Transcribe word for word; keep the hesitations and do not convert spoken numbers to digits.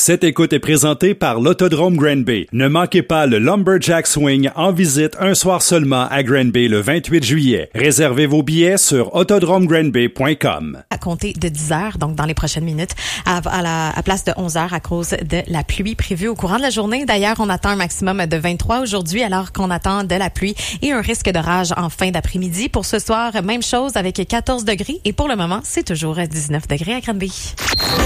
Cette écoute est présentée par l'Autodrome Granby. Ne manquez pas le Lumberjack Swing en visite un soir seulement à Granby le vingt-huit juillet. Réservez vos billets sur autodrome granby point com. À compter de dix heures, donc dans les prochaines minutes, à, à la à place de onze heures à cause de la pluie prévue au courant de la journée. D'ailleurs, on attend un maximum de vingt-trois aujourd'hui alors qu'on attend de la pluie et un risque d'orage en fin d'après-midi. Pour ce soir, même chose avec quatorze degrés et pour le moment, c'est toujours dix-neuf degrés à Granby.